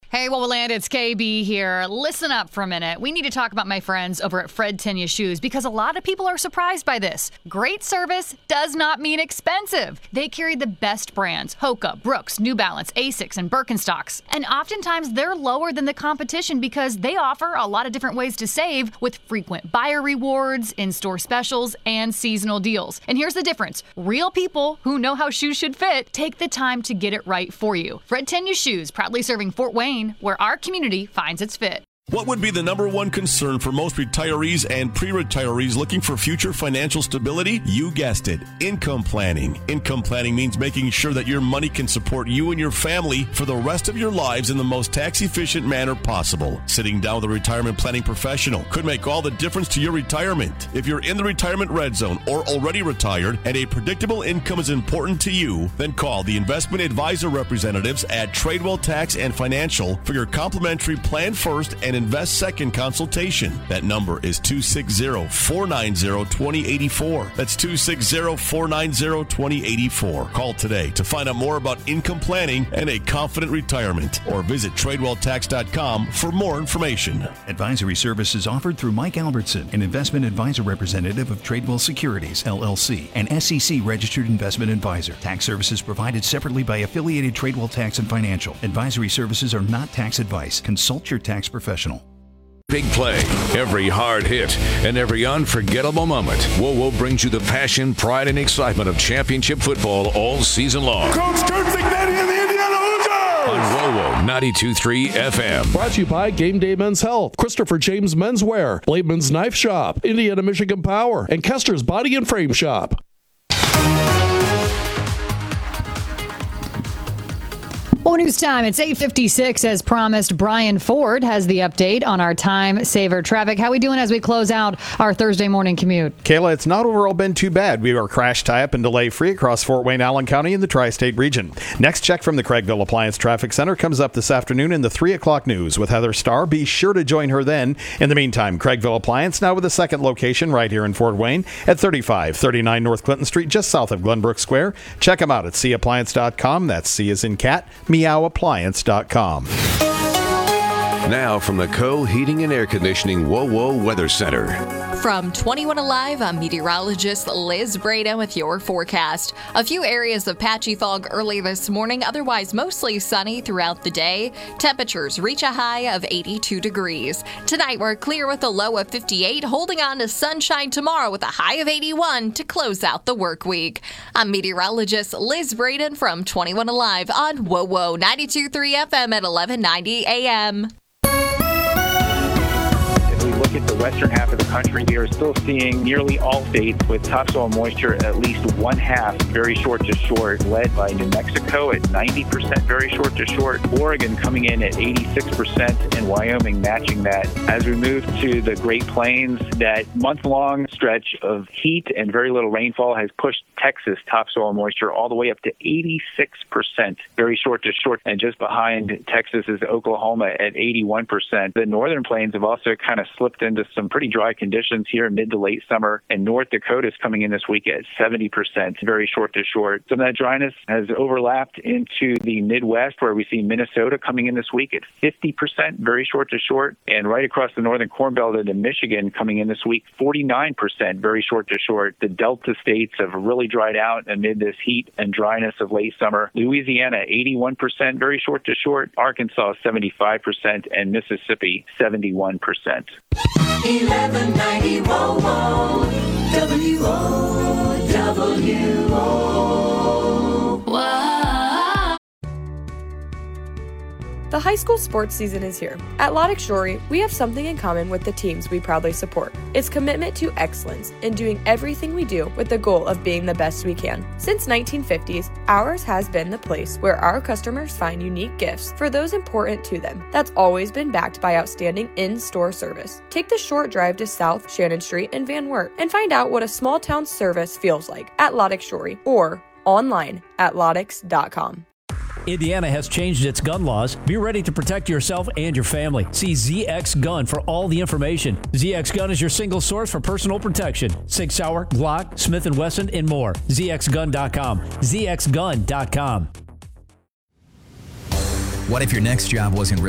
Hey, Wowoland, it's KB here. Listen up for a minute. We need to talk about my friends over at Fred Tenya Shoes because a lot of people are surprised by this. Great service does not mean expensive. They carry the best brands, Hoka, Brooks, New Balance, Asics, and Birkenstocks. And oftentimes they're lower than the competition because they offer a lot of different ways to save with frequent buyer rewards, in-store specials, and seasonal deals. And here's the difference. Real people who know how shoes should fit take the time to get it right for you. Fred Tenya Shoes, proudly serving Fort Wayne, where our community finds its fit. What would be the number one concern for most retirees and pre-retirees looking for future financial stability? You guessed it, income planning. Income planning means making sure that your money can support you and your family for the rest of your lives in the most tax-efficient manner possible. Sitting down with a retirement planning professional could make all the difference to your retirement. If you're in the retirement red zone or already retired and a predictable income is important to you, then call the investment advisor representatives at Tradewell Tax and Financial for your complimentary Plan First and Invest Second consultation. That number is 260-490-2084. That's 260-490-2084. Call today to find out more about income planning and a confident retirement, or visit TradewellTax.com for more information. Advisory services offered through Mike Albertson, an investment advisor representative of Tradewell Securities, LLC, an SEC registered investment advisor. Tax services provided separately by affiliated Tradewell Tax and Financial. Advisory services are not tax advice. Consult your tax professional. Big play, every hard hit, and every unforgettable moment. WoWo brings you the passion, pride, and excitement of championship football all season long. Coach Kurt Cignetti and the Indiana Hoosiers! On WoWo 92.3 FM. Brought to you by Game Day Men's Health, Christopher James Menswear, Blademan's Knife Shop, Indiana Michigan Power, and Kester's Body and Frame Shop. Well, news time. It's 8:56 as promised. Brian Ford has the update on our time saver traffic. How we doing as we close out our Thursday morning commute? Kayla, it's not overall been too bad. We are crash tie-up and delay-free across Fort Wayne, Allen County, and the tri-state region. Next check from the Craigville Appliance Traffic Center comes up this afternoon in the 3 o'clock news with Heather Starr. Be sure to join her then. In the meantime, Craigville Appliance now with a second location right here in Fort Wayne at 3539 North Clinton Street, just south of Glenbrook Square. Check them out at cappliance.com. That's C as in cat, meowappliance.com. Now from the Co-Heating and Air Conditioning WoWo Weather Center. From 21 Alive, I'm meteorologist Liz Braden with your forecast. A few areas of patchy fog early this morning, otherwise mostly sunny throughout the day. Temperatures reach a high of 82 degrees. Tonight we're clear with a low of 58, holding on to sunshine tomorrow with a high of 81 to close out the work week. I'm meteorologist Liz Braden from 21 Alive on WoWo 92.3 FM at 1190 AM. Look at the western half of the country, we are still seeing nearly all states with topsoil moisture at least one half very short to short, led by New Mexico at 90% very short to short, Oregon coming in at 86%, and Wyoming matching that. As we move to the Great Plains, that month-long stretch of heat and very little rainfall has pushed Texas topsoil moisture all the way up to 86% very short to short, and just behind Texas is Oklahoma at 81%. The northern plains have also kind of slipped into some pretty dry conditions here mid to late summer, and North Dakota is coming in this week at 70% very short to short. Some of that dryness has overlapped into the Midwest, where we see Minnesota coming in this week at 50% very short to short, and right across the northern Corn Belt into Michigan coming in this week 49% very short to short. The Delta states have really dried out amid this heat and dryness of late summer. Louisiana 81% very short to short, Arkansas 75%, and Mississippi 71%. 1190 WoWo, WOWO. The high school sports season is here. At Lodick Shorey, we have something in common with the teams we proudly support. It's commitment to excellence in doing everything we do with the goal of being the best we can. Since 1950s, ours has been the place where our customers find unique gifts for those important to them. That's always been backed by outstanding in-store service. Take the short drive to South Shannon Street in Van Wert and find out what a small town service feels like at Lodick Shorey or online at loddicks.com. Indiana has changed its gun laws. Be ready to protect yourself and your family. See ZX Gun for all the information. ZX Gun is your single source for personal protection. Sig Sauer, Glock, Smith & Wesson, and more. ZXGun.com. ZXGun.com. What if your next job wasn't